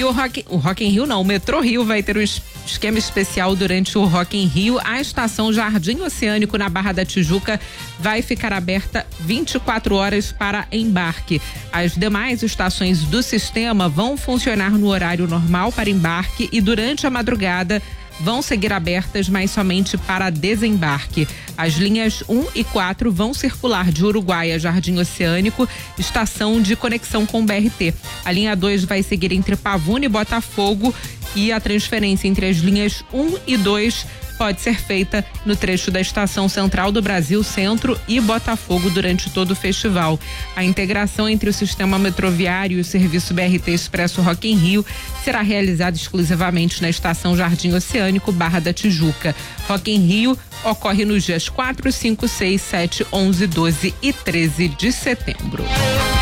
E o Rock in Rio não, o Metrô Rio vai ter um esquema especial durante o Rock in Rio. A estação Jardim Oceânico na Barra da Tijuca vai ficar aberta 24 horas para embarque. As demais estações do sistema vão funcionar no horário normal para embarque e durante a madrugada vão seguir abertas, mas somente para desembarque. As linhas 1 e 4 vão circular de Uruguai a Jardim Oceânico, estação de conexão com o BRT. A linha 2 vai seguir entre Pavuna e Botafogo e a transferência entre as linhas 1 e 2 pode ser feita no trecho da Estação Central do Brasil Centro e Botafogo durante todo o festival. A integração entre o sistema metroviário e o serviço BRT Expresso Rock in Rio será realizada exclusivamente na Estação Jardim Oceânico, Barra da Tijuca. Rock in Rio ocorre nos dias 4, 5, 6, 7, 11, 12 e 13 de setembro.